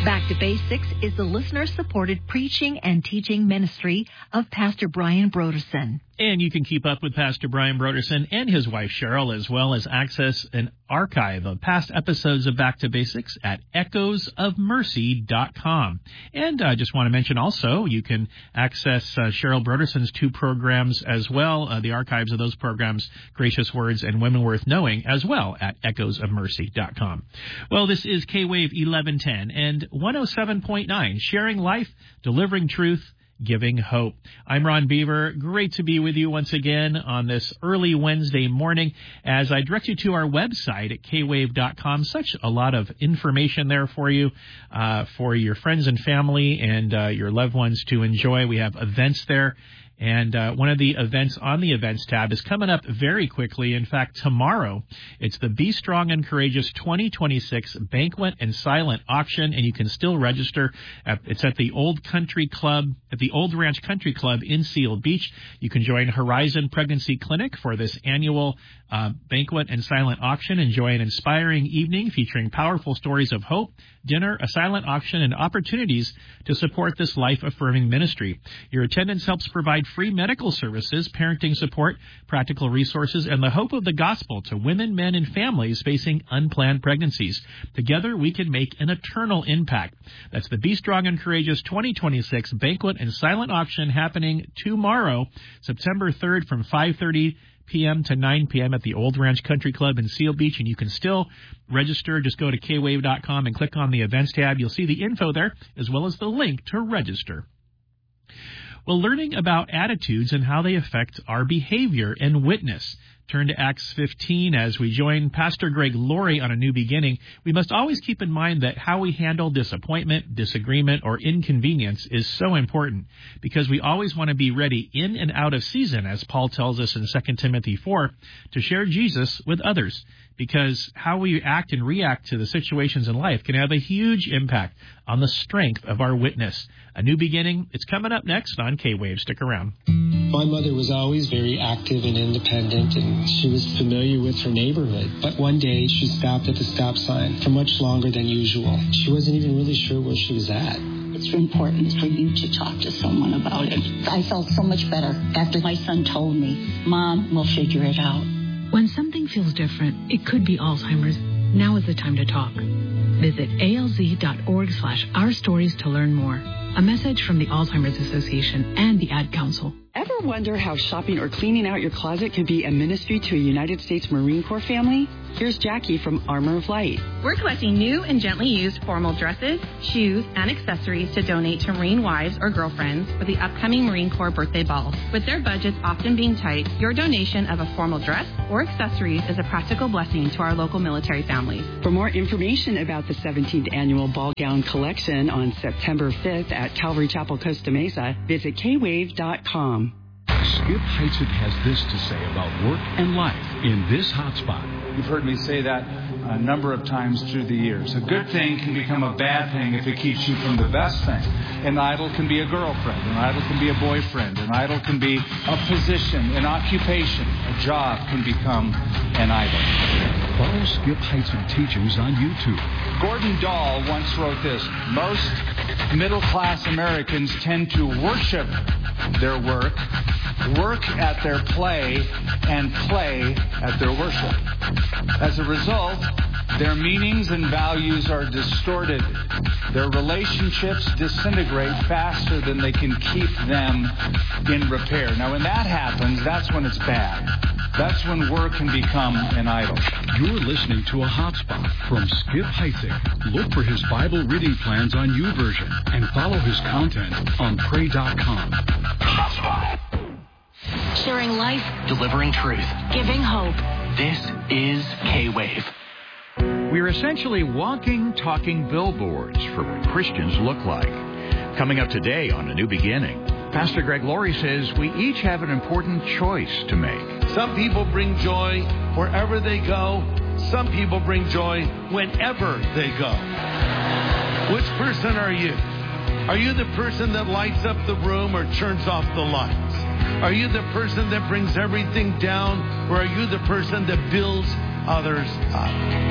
Back to Basics is the listener-supported preaching and teaching ministry of Pastor Brian Brodersen. And you can keep up with Pastor Brian Brodersen and his wife Cheryl, as well as access an archive of past episodes of Back to Basics at echoesofmercy.com. And I just want to mention also, you can access Cheryl Brodersen's two programs as well, the archives of those programs, Gracious Words and Women Worth Knowing, as well at echoesofmercy.com. Well, this is K-Wave 1110 and 107.9, sharing life, delivering truth, giving hope. I'm Ron Beaver. Great to be with you once again on this early Wednesday morning as I direct you to our website at kwave.com. Such a lot of information there for you, for your friends and family and your loved ones to enjoy. We have events there. And one of the events on the events tab is coming up very quickly. In fact, tomorrow, it's the Be Strong and Courageous 2026 Banquet and Silent Auction, and you can still register. It's at the Old Country Club, at the Old Ranch Country Club in Seal Beach. You can join Horizon Pregnancy Clinic for this annual Banquet and Silent Auction. Enjoy an inspiring evening featuring powerful stories of hope, dinner, a silent auction, and opportunities to support this life-affirming ministry. Your attendance helps provide free medical services, parenting support, practical resources, and the hope of the gospel to women, men, and families facing unplanned pregnancies. Together, we can make an eternal impact. That's the Be Strong and Courageous 2026 Banquet and Silent Auction happening tomorrow, September 3rd from 5:30 p.m. to 9 p.m. at the Old Ranch Country Club in Seal Beach, and you can still register. Just go to kwave.com and click on the events tab. You'll see the info there, as well as the link to register. Well, learning about attitudes and how they affect our behavior and witness. Turn to Acts 15 as we join Pastor Greg Laurie on A New Beginning. We must always keep in mind that how we handle disappointment, disagreement, or inconvenience is so important because we always want to be ready in and out of season, as Paul tells us in 2 Timothy 4, to share Jesus with others. Because how we act and react to the situations in life can have a huge impact on the strength of our witness. A New Beginning, it's coming up next on K-Wave. Stick around. My mother was always very active and independent, and she was familiar with her neighborhood. But one day, she stopped at the stop sign for much longer than usual. She wasn't even really sure where she was at. It's important for you to talk to someone about it. I felt so much better after my son told me, Mom, we'll figure it out. When something feels different, it could be Alzheimer's. Now is the time to talk. Visit alz.org/ourstories to learn more. A message from the Alzheimer's Association and the Ad Council. Ever wonder how shopping or cleaning out your closet can be a ministry to a United States Marine Corps family? Here's Jackie from Armor of Light. We're collecting new and gently used formal dresses, shoes, and accessories to donate to Marine wives or girlfriends for the upcoming Marine Corps birthday balls. With their budgets often being tight, your donation of a formal dress or accessories is a practical blessing to our local military families. For more information about the 17th Annual Ball Gown Collection on September 5th at Calvary Chapel, Costa Mesa, visit kwave.com. Skip Heitzig has this to say about work and life in this hotspot. You've heard me say that a number of times through the years. A good thing can become a bad thing if it keeps you from the best thing. An idol can be a girlfriend. An idol can be a boyfriend. An idol can be a position, an occupation. A job can become an idol. Follow Skip Heitzig teachings on YouTube. Gordon Dahl once wrote this: most middle-class Americans tend to worship their work at their play, and play at their worship. As a result, their meanings and values are distorted. Their relationships disintegrate faster than they can keep them in repair. Now, when that happens, that's when it's bad. That's when work can become an idol. You're listening to a hotspot from Skip Heitzig. Look for his Bible reading plans on YouVersion and follow his content on pray.com. Hotspot. Sharing life, delivering truth, giving hope. This is K-Wave. We're essentially walking, talking billboards for what Christians look like. Coming up today on A New Beginning, Pastor Greg Laurie says we each have an important choice to make. Some people bring joy wherever they go. Some people bring joy whenever they go. Which person are you? Are you the person that lights up the room or turns off the lights? Are you the person that brings everything down, or are you the person that builds others up?